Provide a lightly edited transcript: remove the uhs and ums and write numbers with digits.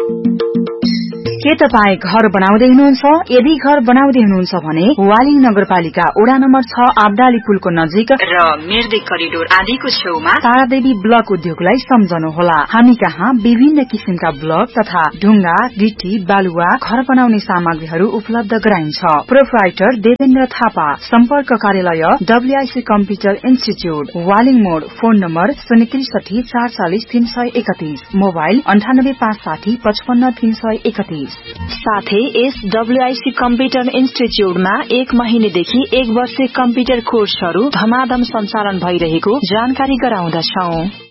के तपाई घर बनाउँदै हुनुहुन्छ? यदि घर बनाउँदै हुनुहुन्छ भने वालिङ नगरपालिका वडा नम्बर 6 आब्दाली पुलको नजिक र मिर्दी करिडोर आदिको छेउमा तारादेवी ब्लक उद्योगलाई सम्झनुहोला। हामी कहाँ विभिन्न किसिमका ब्लक तथा ढुङ्गा, गिटी, बालुवा, घर बनाउने सामग्रीहरू उपलब्ध गराइन्छ। प्रोप्राइटर देवेन्द्र थापा। सम्पर्क कार्यालय WIC कम्प्युटर इन्स्टिच्युट, वालिङ मोड। Phone number 063 440 331, mobile 98 560 55 331। साथै यस WIC कम्प्युटर इन्स्टिच्युटमा 1 महिनेदेखि 1 वर्ष कम्प्युटर कोर्सहरू धमाधम सञ्चालन भइरहेको जानकारी गराउँदछौं।